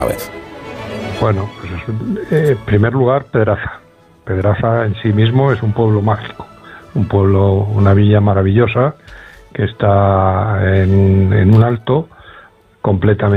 a vez. Bueno, pues en primer lugar, Pedraza. Pedraza en sí mismo es un pueblo mágico, un pueblo, una villa maravillosa que está en un alto completamente